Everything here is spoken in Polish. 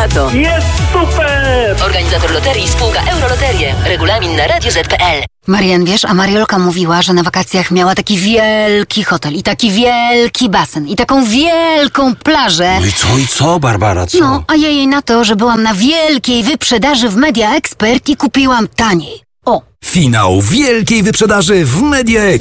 tato. Jest super! Organizator loterii spółka Euroloterie. Regulamin na radioz.pl. Marian, wiesz, a Mariolka mówiła, że na wakacjach miała taki wielki hotel i taki wielki basen i taką wielką plażę. No i co, Barbara, co? No, a ja jej na to, że byłam na wielkiej wyprzedaży w Media Expert i kupiłam taniej. O! Finał wielkiej wyprzedaży w Media Expert.